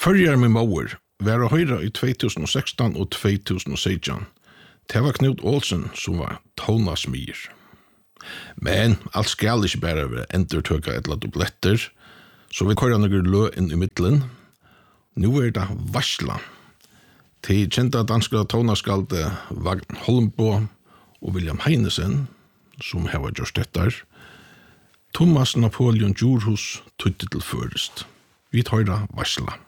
Førjar med Mauer var å høyre i 2016 og 2017. Det var Knut Olsen som var tonasmyr. Men alt skal ikke bare være endertøka et eller dubletter, så vi kører noen lø inn i midtelen. Nå det varsla. Til kjente danske tonaskalde Vagn Holmbo og William Heinesen, som har gjort dette. Thomas Napoleon Djurhus tøtte til først. Vi tar varsla.